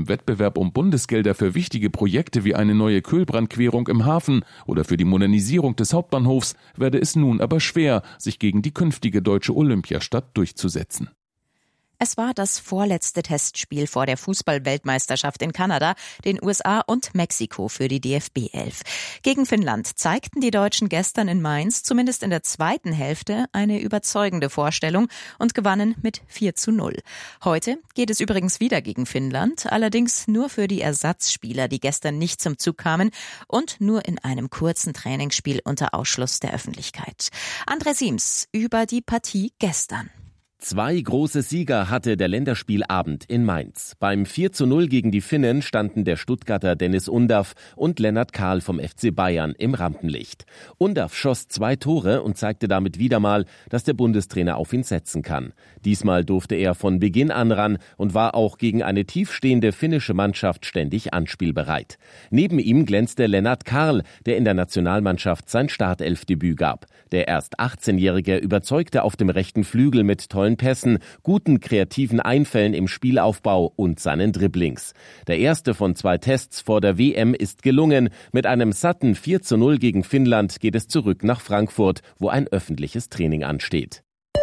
Im Wettbewerb um Bundesgelder für wichtige Projekte wie eine neue Kühlbrandquerung im Hafen oder für die Modernisierung des Hauptbahnhofs werde es nun aber schwer, sich gegen die künftige deutsche Olympiastadt durchzusetzen. Es war das vorletzte Testspiel vor der Fußball-Weltmeisterschaft in Kanada, den USA und Mexiko für die DFB 11. Gegen Finnland zeigten die Deutschen gestern in Mainz zumindest in der zweiten Hälfte eine überzeugende Vorstellung und gewannen mit 4:0. Heute geht es übrigens wieder gegen Finnland, allerdings nur für die Ersatzspieler, die gestern nicht zum Zug kamen und nur in einem kurzen Trainingsspiel unter Ausschluss der Öffentlichkeit. André Siems über die Partie gestern. 2 große Sieger hatte der Länderspielabend in Mainz. Beim 4:0 gegen die Finnen standen der Stuttgarter Dennis Undaff und Lennart Kahl vom FC Bayern im Rampenlicht. Undaff schoss 2 Tore und zeigte damit wieder mal, dass der Bundestrainer auf ihn setzen kann. Diesmal durfte er von Beginn an ran und war auch gegen eine tiefstehende finnische Mannschaft ständig anspielbereit. Neben ihm glänzte Lennart Kahl, der in der Nationalmannschaft sein Startelfdebüt gab. Der erst 18-Jährige überzeugte auf dem rechten Flügel mit tollen Pässen, guten kreativen Einfällen im Spielaufbau und seinen Dribblings. Der erste von 2 Tests vor der WM ist gelungen. Mit einem satten 4:0 gegen Finnland geht es zurück nach Frankfurt, wo ein öffentliches Training ansteht.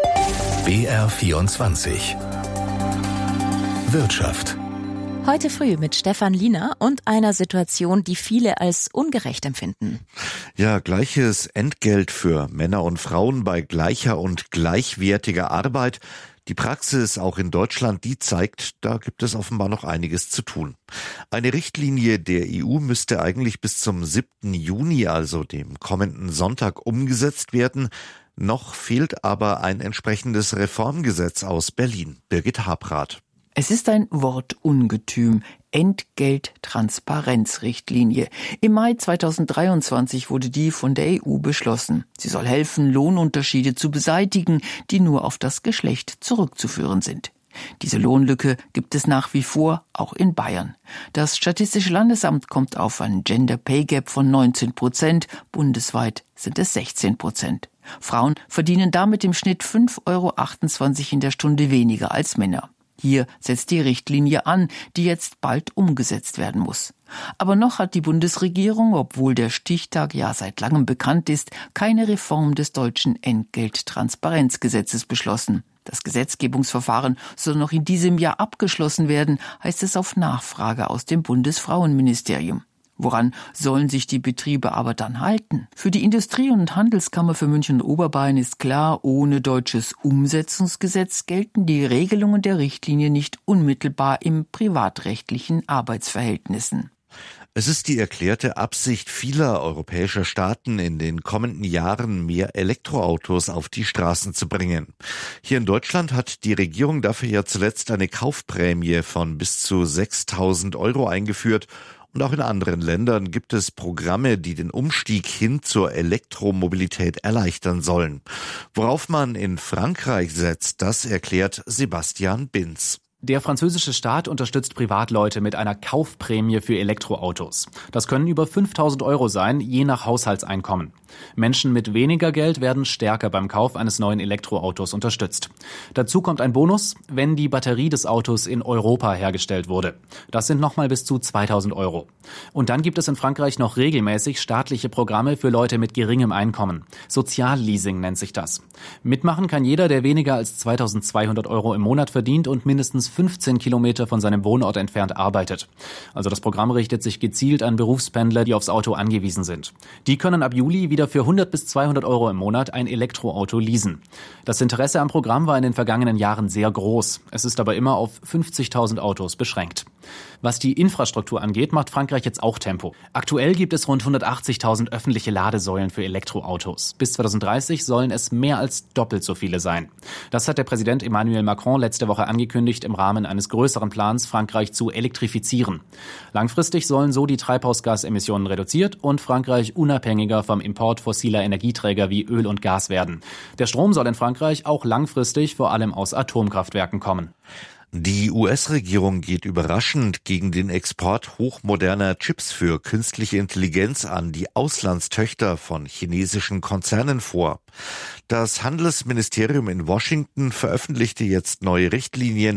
BR24 Wirtschaft. Heute früh mit Stefan Liener und einer Situation, die viele als ungerecht empfinden. Ja, gleiches Entgelt für Männer und Frauen bei gleicher und gleichwertiger Arbeit. Die Praxis auch in Deutschland, die zeigt, da gibt es offenbar noch einiges zu tun. Eine Richtlinie der EU müsste eigentlich bis zum 7. Juni, also dem kommenden Sonntag, umgesetzt werden. Noch fehlt aber ein entsprechendes Reformgesetz aus Berlin. Birgit Habrath. Es ist ein Wortungetüm, Entgelttransparenzrichtlinie. Im Mai 2023 wurde die von der EU beschlossen. Sie soll helfen, Lohnunterschiede zu beseitigen, die nur auf das Geschlecht zurückzuführen sind. Diese Lohnlücke gibt es nach wie vor, auch in Bayern. Das Statistische Landesamt kommt auf einen Gender Pay Gap von 19%, bundesweit sind es 16%. Frauen verdienen damit im Schnitt 5,28 € in der Stunde weniger als Männer. Hier setzt die Richtlinie an, die jetzt bald umgesetzt werden muss. Aber noch hat die Bundesregierung, obwohl der Stichtag ja seit langem bekannt ist, keine Reform des deutschen Entgelttransparenzgesetzes beschlossen. Das Gesetzgebungsverfahren soll noch in diesem Jahr abgeschlossen werden, heißt es auf Nachfrage aus dem Bundesfrauenministerium. Woran sollen sich die Betriebe aber dann halten? Für die Industrie- und Handelskammer für München und Oberbayern ist klar, ohne deutsches Umsetzungsgesetz gelten die Regelungen der Richtlinie nicht unmittelbar im privatrechtlichen Arbeitsverhältnissen. Es ist die erklärte Absicht vieler europäischer Staaten, in den kommenden Jahren mehr Elektroautos auf die Straßen zu bringen. Hier in Deutschland hat die Regierung dafür ja zuletzt eine Kaufprämie von bis zu 6.000 € eingeführt. Und auch in anderen Ländern gibt es Programme, die den Umstieg hin zur Elektromobilität erleichtern sollen. Worauf man in Frankreich setzt, das erklärt Sebastian Binz. Der französische Staat unterstützt Privatleute mit einer Kaufprämie für Elektroautos. Das können über 5.000 € sein, je nach Haushaltseinkommen. Menschen mit weniger Geld werden stärker beim Kauf eines neuen Elektroautos unterstützt. Dazu kommt ein Bonus, wenn die Batterie des Autos in Europa hergestellt wurde. Das sind nochmal bis zu 2.000 €. Und dann gibt es in Frankreich noch regelmäßig staatliche Programme für Leute mit geringem Einkommen. Sozialleasing nennt sich das. Mitmachen kann jeder, der weniger als 2.200 € im Monat verdient und mindestens 15 Kilometer von seinem Wohnort entfernt arbeitet. Also das Programm richtet sich gezielt an Berufspendler, die aufs Auto angewiesen sind. Die können ab Juli wieder für 100 bis 200 € im Monat ein Elektroauto leasen. Das Interesse am Programm war in den vergangenen Jahren sehr groß. Es ist aber immer auf 50.000 Autos beschränkt. Was die Infrastruktur angeht, macht Frankreich jetzt auch Tempo. Aktuell gibt es rund 180.000 öffentliche Ladesäulen für Elektroautos. Bis 2030 sollen es mehr als doppelt so viele sein. Das hat der Präsident Emmanuel Macron letzte Woche angekündigt, im Rahmen eines größeren Plans, Frankreich zu elektrifizieren. Langfristig sollen so die Treibhausgasemissionen reduziert und Frankreich unabhängiger vom Import fossiler Energieträger wie Öl und Gas werden. Der Strom soll in Frankreich auch langfristig vor allem aus Atomkraftwerken kommen. Die US-Regierung geht überraschend gegen den Export hochmoderner Chips für künstliche Intelligenz an die Auslandstöchter von chinesischen Konzernen vor. Das Handelsministerium in Washington veröffentlichte jetzt neue Richtlinien,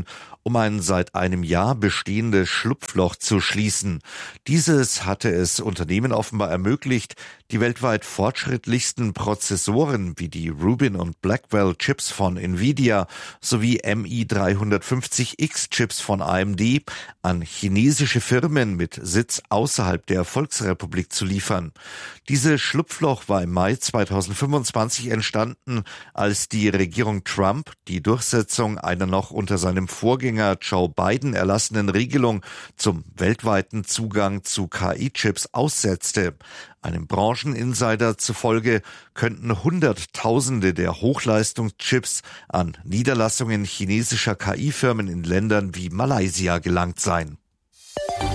um ein seit einem Jahr bestehendes Schlupfloch zu schließen. Dieses hatte es Unternehmen offenbar ermöglicht, die weltweit fortschrittlichsten Prozessoren wie die Rubin und Blackwell Chips von Nvidia sowie MI350X Chips von AMD an chinesische Firmen mit Sitz außerhalb der Volksrepublik zu liefern. Dieses Schlupfloch war im Mai 2025 entstanden, als die Regierung Trump die Durchsetzung einer noch unter seinem Vorgänger Joe Biden erlassenen Regelung zum weltweiten Zugang zu KI-Chips aussetzte. Einem Brancheninsider zufolge könnten Hunderttausende der Hochleistungschips an Niederlassungen chinesischer KI-Firmen in Ländern wie Malaysia gelangt sein.